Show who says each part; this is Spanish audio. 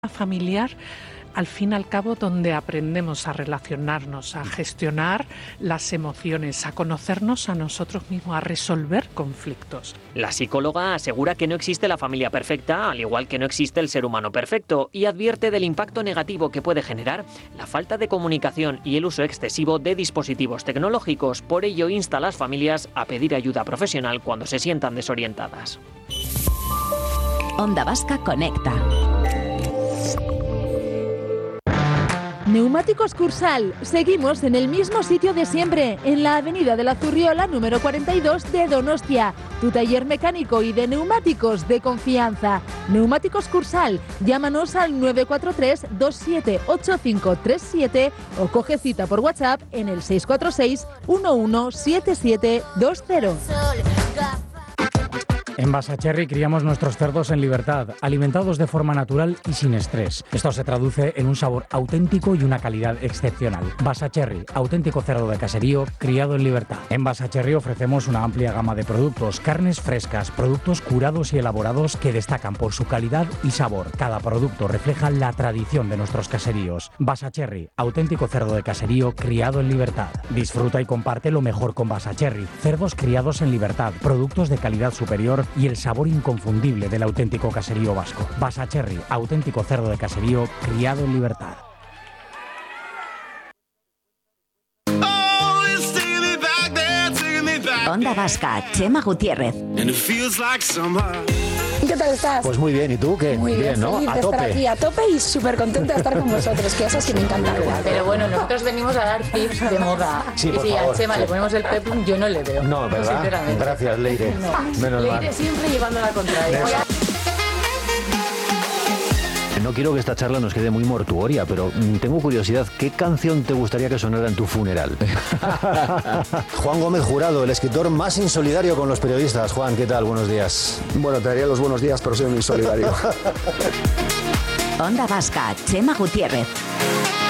Speaker 1: familiar, al fin y al cabo, donde aprendemos a relacionarnos, a gestionar las emociones, a conocernos a nosotros mismos, a resolver conflictos.
Speaker 2: La psicóloga asegura que no existe la familia perfecta, al igual que no existe el ser humano perfecto, y advierte del impacto negativo que puede generar la falta de comunicación y el uso excesivo de dispositivos tecnológicos. Por ello, insta a las familias a pedir ayuda profesional cuando se sientan desorientadas.
Speaker 3: Onda Vasca Conecta.
Speaker 4: Neumáticos Cursal. Seguimos en el mismo sitio de siempre, en la avenida de la Zurriola, número 42 de Donostia. Tu taller mecánico y de neumáticos de confianza. Neumáticos Cursal. Llámanos al 943-278537 o coge cita por WhatsApp en el 646 117720.
Speaker 5: En Basacherry criamos nuestros cerdos en libertad, alimentados de forma natural y sin estrés. Esto se traduce en un sabor auténtico y una calidad excepcional. Basacherry, auténtico cerdo de caserío criado en libertad. En Basacherry ofrecemos una amplia gama de productos, carnes frescas, productos curados y elaborados que destacan por su calidad y sabor. Cada producto refleja la tradición de nuestros caseríos. Basacherry, auténtico cerdo de caserío criado en libertad. Disfruta y comparte lo mejor con Basacherry. Cerdos criados en libertad, productos de calidad superior y el sabor inconfundible del auténtico caserío vasco. Basacherry, auténtico cerdo de caserío criado en libertad.
Speaker 3: Onda Vasca, Chema Gutiérrez.
Speaker 6: ¿Qué tal estás?
Speaker 7: Pues muy bien, ¿y tú qué?
Speaker 6: Muy bien,
Speaker 7: ¿no?
Speaker 6: feliz
Speaker 7: A
Speaker 6: de estar
Speaker 7: tope.
Speaker 6: aquí, a tope y súper contenta de estar con vosotros, que eso sí me encanta.
Speaker 8: Pero bueno, nosotros venimos a dar tips de moda.
Speaker 7: Sí,
Speaker 8: y
Speaker 7: por
Speaker 8: si
Speaker 7: favor,
Speaker 8: a Chema le ponemos el peplum, yo no le veo.
Speaker 7: No, ¿verdad?
Speaker 8: Sinceramente.
Speaker 7: Gracias, Leire.
Speaker 8: No.
Speaker 7: Menos mal.
Speaker 8: Leire siempre llevando la contraria.
Speaker 7: No quiero que esta charla nos quede muy mortuoria, pero tengo curiosidad, ¿qué canción te gustaría que sonara en tu funeral? Juan Gómez Jurado, el escritor más insolidario con los periodistas. Juan, ¿qué tal? Buenos días.
Speaker 9: Bueno, te daría los buenos días, pero soy un insolidario.
Speaker 3: Onda Vasca, Chema Gutiérrez.